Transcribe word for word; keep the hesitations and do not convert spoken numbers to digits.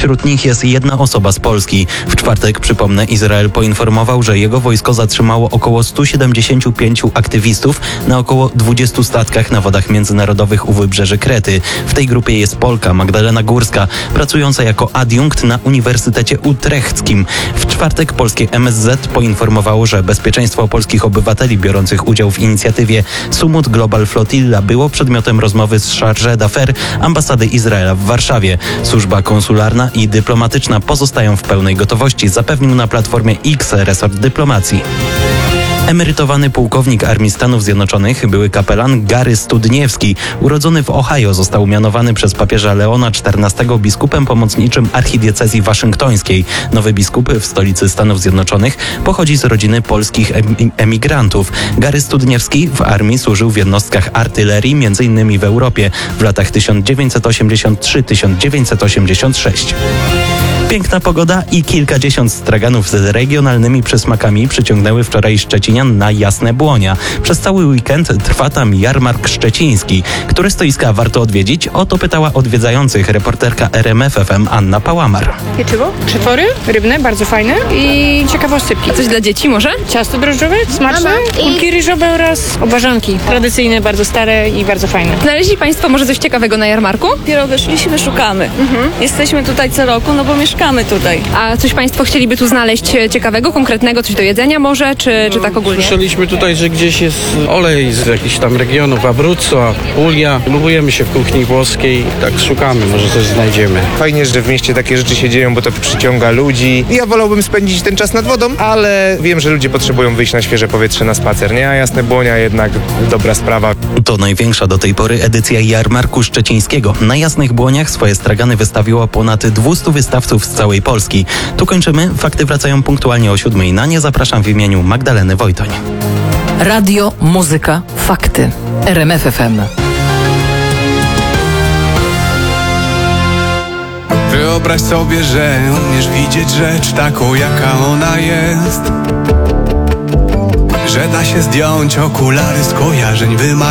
Wśród nich jest jedna osoba z Polski. W czwartek, przypomnę, Izrael poinformował, że jego wojsko zatrzymało około stu siedemdziesięciu pięciu aktywistów na około dwudziestu statkach na wodach międzynarodowych u wybrzeży Krety. W tej grupie jest Polka Magdalena Górska, pracująca jako adiunkt na Uniwersytecie Utrechckim. W czwartek polskie M S Z poinformowało, że bezpieczeństwo polskich obywateli biorących udział w inicjatywie Sumut Global Flotilla było przedmiotem rozmowy z Chargé d'Affaires ambasady Izraela w Warszawie. Służba konsularna i dyplomatyczna pozostają w pełnej gotowości, zapewnił na platformie X resort dyplomacji. Emerytowany pułkownik Armii Stanów Zjednoczonych, były kapelan Gary Studniewski, urodzony w Ohio, został mianowany przez papieża Leona czternastego biskupem pomocniczym archidiecezji waszyngtońskiej. Nowy biskup w stolicy Stanów Zjednoczonych pochodzi z rodziny polskich em- emigrantów. Gary Studniewski w armii służył w jednostkach artylerii, między innymi w Europie w latach tysiąc dziewięćset osiemdziesiąt trzy do tysiąc dziewięćset osiemdziesiąt sześć. Piękna pogoda i kilkadziesiąt straganów z regionalnymi przysmakami przyciągnęły wczoraj Szczecinian na Jasne Błonia. Przez cały weekend trwa tam jarmark szczeciński. Które stoiska warto odwiedzić? O to pytała odwiedzających reporterka R M F F M Anna Pałamar. Pieczywo, przetwory rybne, bardzo fajne i ciekawoscypki. Coś dla dzieci może? Ciasto drożdżowe, smaczne, kulki ryżowe oraz obażanki. Tradycyjne, bardzo stare i bardzo fajne. Znaleźli Państwo może coś ciekawego na jarmarku? Dopiero weszliśmy, szukamy. Mhm. Jesteśmy tutaj co roku, no bo mieszkamy tutaj. A coś Państwo chcieliby tu znaleźć ciekawego, konkretnego, coś do jedzenia może, czy, czy tak ogólnie? Słyszeliśmy tutaj, że gdzieś jest olej z jakichś tam regionów, Abruzzo, Apulia. Lubujemy się w kuchni włoskiej, tak szukamy, może coś znajdziemy. Fajnie, że w mieście takie rzeczy się dzieją, bo to przyciąga ludzi. Ja wolałbym spędzić ten czas nad wodą, ale wiem, że ludzie potrzebują wyjść na świeże powietrze, na spacer, nie? A Jasne Błonia jednak dobra sprawa. To największa do tej pory edycja jarmarku szczecińskiego. Na Jasnych Błoniach swoje stragany wystawiło ponad dwieście wystawców z całej Polski. Tu kończymy. Fakty wracają punktualnie o siódmej. Na nie zapraszam w imieniu Magdaleny Wojtoń. Radio, muzyka, fakty. R M F F M. Wyobraź sobie, że umiesz widzieć rzecz taką, jaka ona jest. Że da się zdjąć okulary skojarzeń, wyma